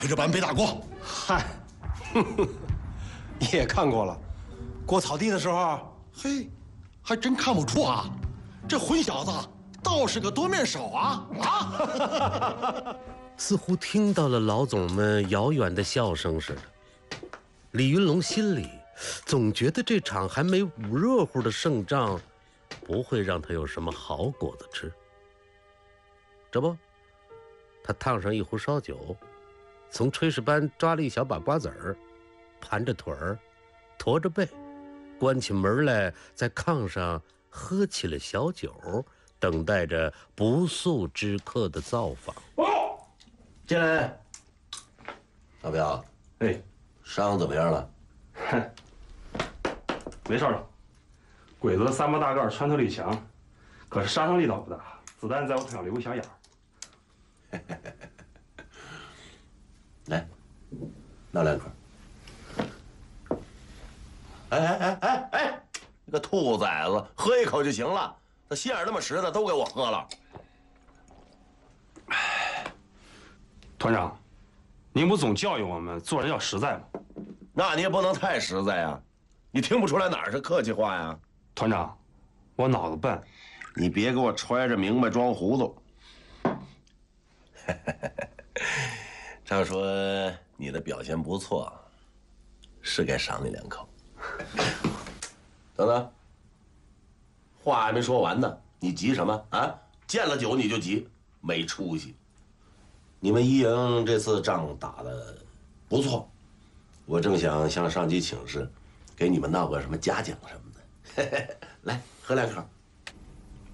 陪着班背大锅。 嗨，也看过了，过草地的时候， 嘿，还真看不出啊，这混小子倒是个多面手啊！啊！ 似乎听到了老总们遥远的笑声似的，李云龙心里总觉得这场还没捂热乎的胜仗，不会让他有什么好果子吃。这不，他烫上一壶烧酒，从炊事班抓了一小把瓜子儿，盘着腿儿，驼着背，关起门来，在炕上喝起了小酒，等待着不速之客的造访。 进来，老表。 哎， 伤怎么样了？ 哼，没事了。鬼子的3把大盖穿透力强，可是杀伤力倒不大，子弹在我腿上留个小眼儿。 来，闹2口。哎，你个兔崽子，喝一口就行了。这心眼那么实的，都给我喝了。 团长，您不总教育我们做人要实在吗？ 那你也不能太实在呀，你听不出来哪儿是客气话呀？ 团长，我脑子笨， 你别给我揣着明白装糊涂。照说你的表现不错，是该赏你2口。等等，话还没说完呢，你急什么啊？见了酒你就急，没出息。你们一营这次仗打得不错，我正想向上级请示，给你们闹个什么嘉奖什么的。来，喝2口。